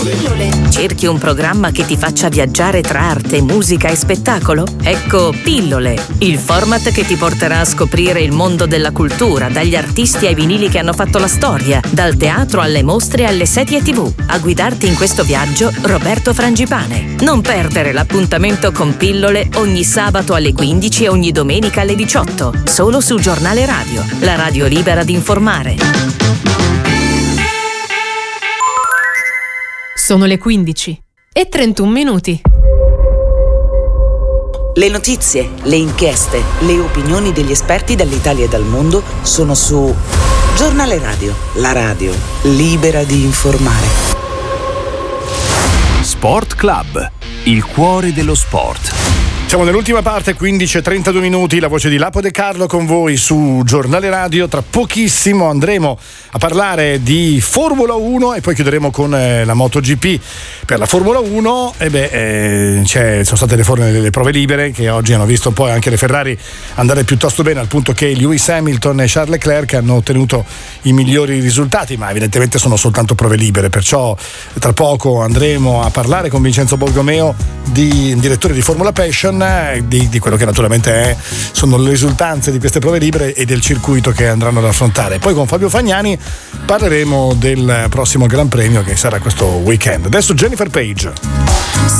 Cerchi un programma che ti faccia viaggiare tra arte, musica e spettacolo? Ecco Pillole, il format che ti porterà a scoprire il mondo della cultura, dagli artisti ai vinili che hanno fatto la storia, dal teatro alle mostre alle serie TV. A guidarti in questo viaggio, Roberto Frangipane. Non perdere l'appuntamento con Pillole ogni sabato alle 15 e ogni domenica alle 18, solo su Giornale Radio, la radio libera di informare. Sono le 15:31. Le notizie, le inchieste, le opinioni degli esperti dall'Italia e dal mondo sono su Giornale Radio, la radio libera di informare. Sport Club, il cuore dello sport. Siamo nell'ultima parte, 15:32, la voce di Lapo De Carlo con voi su Giornale Radio. Tra pochissimo andremo a parlare di Formula 1 e poi chiuderemo con la MotoGP. Per la Formula 1 sono state le prove libere che oggi hanno visto un po' anche le Ferrari andare piuttosto bene, al punto che Lewis Hamilton e Charles Leclerc hanno ottenuto i migliori risultati, ma evidentemente sono soltanto prove libere, perciò tra poco andremo a parlare con Vincenzo Borgomeo, direttore di Formula Passion, di quello che naturalmente sono le risultanze di queste prove libere e del circuito che andranno ad affrontare. Poi con Fabio Fagnani parleremo del prossimo Gran Premio che sarà questo weekend. Adesso Jennifer Page.